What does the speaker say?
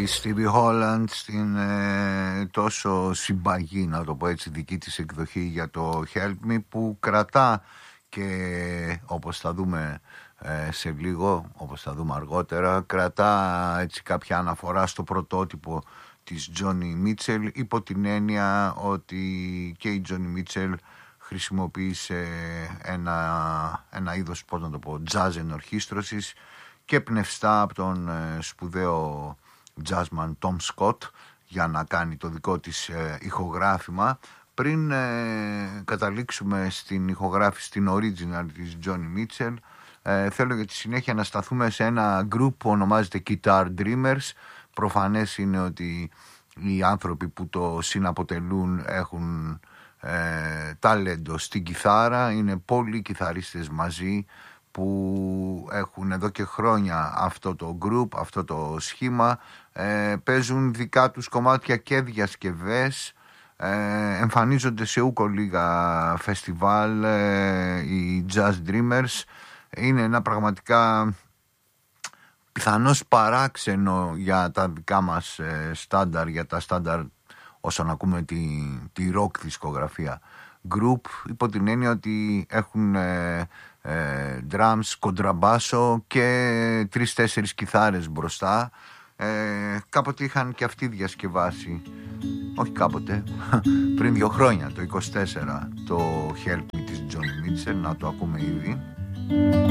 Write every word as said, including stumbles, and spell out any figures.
η Stevie Holland στην ε, τόσο συμπαγή, να το πω έτσι, δική της εκδοχή για το Help Me, που κρατά και όπως θα δούμε ε, σε λίγο, όπως θα δούμε αργότερα, κρατά έτσι κάποια αναφορά στο πρωτότυπο της Joni Mitchell, υπό την έννοια ότι και η Joni Mitchell χρησιμοποίησε ένα, ένα είδος, πώς να το πω, jazz ενορχήστρωσης και πνευστά από τον ε, σπουδαίο jazzman Tom Scott για να κάνει το δικό της ε, ηχογράφημα. Πριν ε, καταλήξουμε στην ηχογράφηση, στην original της Joni Mitchell, ε, θέλω για τη συνέχεια να σταθούμε σε ένα group που ονομάζεται Guitar Dreamers. Προφανές είναι ότι οι άνθρωποι που το συναποτελούν έχουν ε, τάλεντο στην κιθάρα, είναι πολλοί κιθαρίστες μαζί που έχουν εδώ και χρόνια αυτό το group, αυτό το σχήμα, ε, παίζουν δικά τους κομμάτια και διασκευές, ε, εμφανίζονται σε ούκο λίγα φεστιβάλ, ε, οι Jazz Dreamers. Είναι ένα πραγματικά πιθανώς παράξενο για τα δικά μας ε, στάνταρ, για τα στάνταρ όσον ακούμε τη, τη rock δισκογραφία group, υπό την έννοια ότι έχουν ε, ε, drums, κοντραμπάσο και τρεις-τέσσερις κιθάρες μπροστά. Ε, κάποτε είχαν και αυτοί διασκευάσει, όχι κάποτε, πριν δύο χρόνια, το είκοσι τέσσερα, το Help Me της Joni Mitchell, να το ακούμε ήδη.